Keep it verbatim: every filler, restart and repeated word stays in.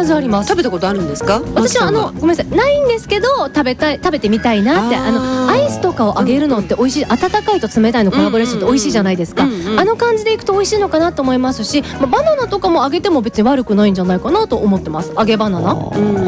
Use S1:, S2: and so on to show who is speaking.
S1: ずあります。
S2: 食べたことあるんですか？
S1: 私はあのごめんなさい、ないんですけど食べたい、食べてみたいなって。あのアイスとかをあげるのって美味しい、温かいと冷たいのコラボレーションって美味しいじゃないですか。あの感じでいくと美味しいのかなと思いますし、まあ、バナナとかもあげても別に悪くないんじゃないかなと思ってます。揚げバナナ。